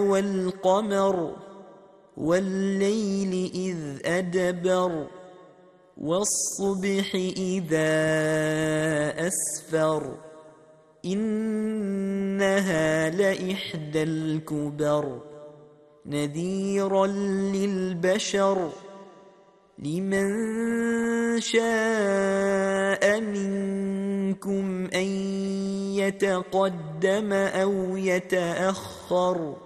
والقمر والليل إذ أدبر والصبح إذا أسفر إنها لإحدى الكبر نذيرا للبشر لمن شاء منكم أن يتقدم أو يتأخر